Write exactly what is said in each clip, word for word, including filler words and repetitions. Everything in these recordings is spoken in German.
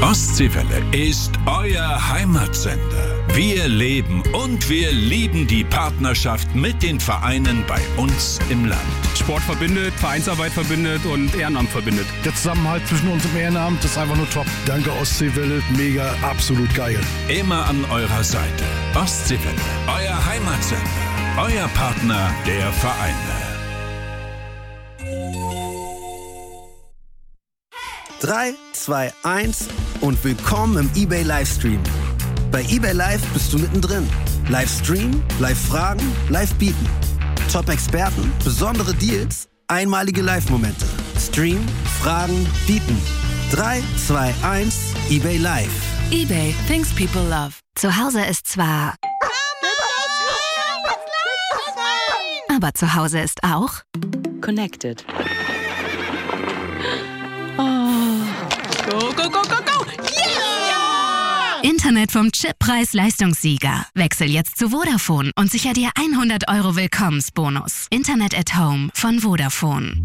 Ostseewelle ist euer Heimatsender. Wir leben und wir lieben die Partnerschaft mit den Vereinen bei uns im Land. Sport verbindet, Vereinsarbeit verbindet und Ehrenamt verbindet. Der Zusammenhalt zwischen uns im Ehrenamt ist einfach nur top. Danke Ostseewelle, mega, absolut geil. Immer an eurer Seite. Ostseewelle, euer Heimatsender. Euer Partner der Vereine. drei, zwei, eins und willkommen im eBay Livestream. Bei eBay Live bist du mittendrin. Livestream, Live-Fragen, Live-Bieten. Top-Experten, besondere Deals, einmalige Live-Momente. Stream, Fragen, Bieten. drei, zwei, eins, eBay Live. eBay, things people love. Zu Hause ist zwar... Aber zu Hause ist auch... Connected. Go, go, go, go, go! Yeah! Internet vom Chippreis-Leistungssieger. Wechsel jetzt zu Vodafone und sicher dir hundert Euro Willkommensbonus. Internet at Home von Vodafone.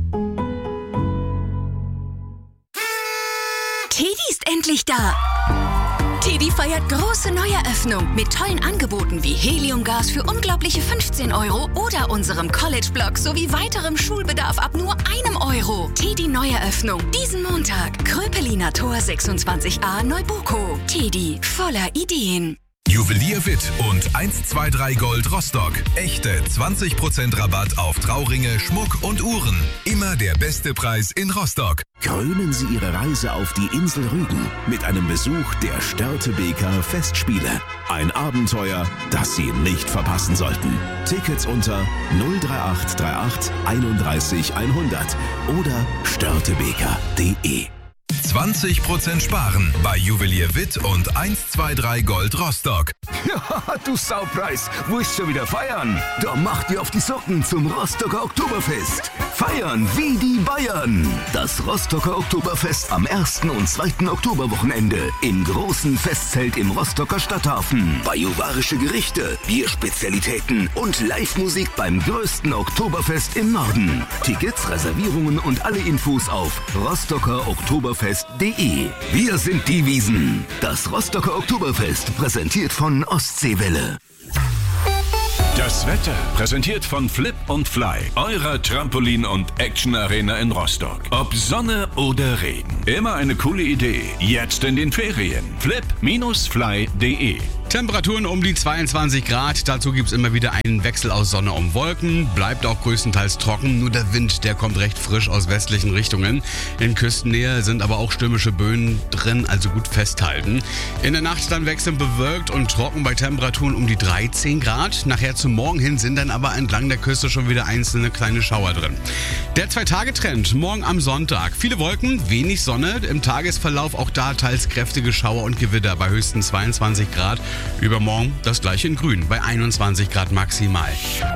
Teddy ist endlich da! Teddy feiert große Neueröffnung mit tollen Angeboten wie Heliumgas für unglaubliche fünfzehn Euro oder unserem College-Blog sowie weiterem Schulbedarf ab nur einem Euro. Teddy Neueröffnung diesen Montag. Kröpeliner Tor sechsundzwanzig a Neubuko. Teddy voller Ideen. Juwelier Witt und eins zwei drei Gold Rostock. Echte zwanzig Prozent Rabatt auf Trauringe, Schmuck und Uhren. Immer der beste Preis in Rostock. Krönen Sie Ihre Reise auf die Insel Rügen mit einem Besuch der Störtebeker Festspiele. Ein Abenteuer, das Sie nicht verpassen sollten. Tickets unter null drei acht drei acht einunddreißig hundert oder störtebeker punkt de. zwanzig Prozent sparen bei Juwelier Witt und eins zwei drei Gold Rostock. Ja, du Saupreis, wo ist schon wieder feiern? Da macht ihr auf die Socken zum Rostocker Oktoberfest. Feiern wie die Bayern. Das Rostocker Oktoberfest am ersten und zweiten Oktoberwochenende im großen Festzelt im Rostocker Stadthafen. Bajuwarische Gerichte, Bierspezialitäten und Live-Musik beim größten Oktoberfest im Norden. Tickets, Reservierungen und alle Infos auf rostocker oktoberfest punkt de. Wir sind die Wiesen. Das Rostocker Oktoberfest, präsentiert von Ostseewelle. Das Wetter präsentiert von Flip und Fly, eurer Trampolin- und Action-Arena in Rostock. Ob Sonne oder Regen, immer eine coole Idee. Jetzt in den Ferien. flip Bindestrich fly punkt de. Temperaturen um die zweiundzwanzig Grad. Dazu gibt es immer wieder einen Wechsel aus Sonne und Wolken. Bleibt auch größtenteils trocken. Nur der Wind, der kommt recht frisch aus westlichen Richtungen. In Küstennähe sind aber auch stürmische Böen drin, also gut festhalten. In der Nacht dann wechselnd bewölkt und trocken bei Temperaturen um die dreizehn Grad. Nachher zum Morgen hin sind dann aber entlang der Küste schon wieder einzelne kleine Schauer drin. Der Zwei-Tage-Trend morgen am Sonntag. Viele Wolken, wenig Sonne. Im Tagesverlauf auch da teils kräftige Schauer und Gewitter bei höchstens zweiundzwanzig Grad. Übermorgen das gleiche in Grün, bei einundzwanzig Grad maximal.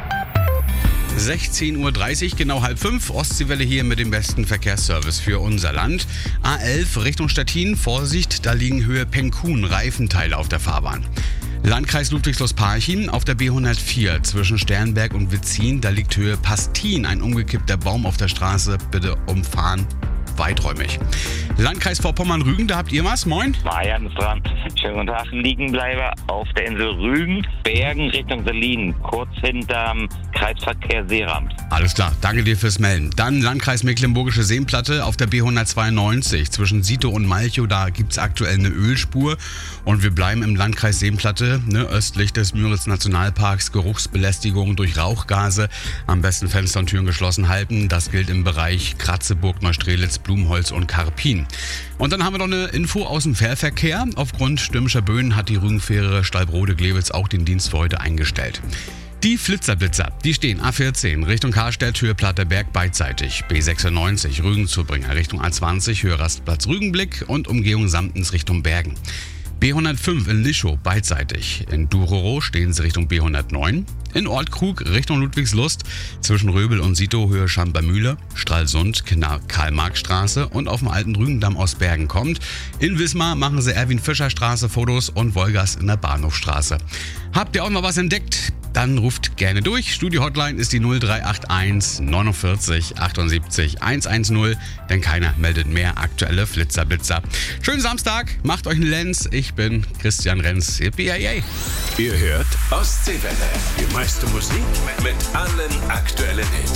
sechzehn Uhr dreißig, genau halb fünf. Ostseewelle hier mit dem besten Verkehrsservice für unser Land. A elf Richtung Stettin, Vorsicht, da liegen Höhe Penkun Reifenteile auf der Fahrbahn. Landkreis Ludwigslust-Parchim auf der B hundertvier zwischen Sternberg und Witzin, da liegt Höhe Pastin, ein umgekippter Baum auf der Straße, bitte umfahren. Weiträumig. Landkreis Vorpommern-Rügen, da habt ihr was? Moin. Marian ist dran. Schönen guten Tag. Liegenbleiber auf der Insel Rügen, Bergen Richtung Berlin, kurz hinterm Kreisverkehr Seeramt. Alles klar, danke dir fürs Melden. Dann Landkreis Mecklenburgische Seenplatte auf der B hundertzweiundneunzig zwischen Sito und Malchow, da gibt es aktuell eine Ölspur. Und wir bleiben im Landkreis Seenplatte, ne, östlich des Müritz-Nationalparks, Geruchsbelästigung durch Rauchgase. Am besten Fenster und Türen geschlossen halten. Das gilt im Bereich Kratzeburg, Neustrelitz, Blumholz und Karpin. Und dann haben wir noch eine Info aus dem Fährverkehr. Aufgrund stürmischer Böen hat die Rügenfähre Stalbrode-Glewitz auch den Dienst für heute eingestellt. Die Flitzerblitzer, die stehen A vierzehn Richtung Karstedt, Höhe Platterberg beidseitig. B sechsundneunzig Rügen-Zubringer Richtung A zwanzig, Höhe Rastplatz Rügenblick und Umgehung Samtens Richtung Bergen. B hundertfünf in Lischow beidseitig. In Duroro stehen sie Richtung B hundertneun. In Ortkrug Richtung Ludwigslust zwischen Röbel und Sito Höhe Schampermühle, Stralsund, Karl-Marx-Straße und auf dem alten Rügendamm aus Bergen kommt. In Wismar machen sie Erwin-Fischer-Straße Fotos und Wolgast in der Bahnhofstraße. Habt ihr auch noch was entdeckt? dann ruft gerne durch. Studio-Hotline ist die null drei acht eins neunundvierzig achtundsiebzig hundertzehn, denn keiner meldet mehr aktuelle Flitzerblitzer. Schönen Samstag, macht euch einen Lenz. Ich bin Christian Renz. Yippie, yay. Ihr hört Ostseewelle. Die meiste Musik mit allen aktuellen Hits.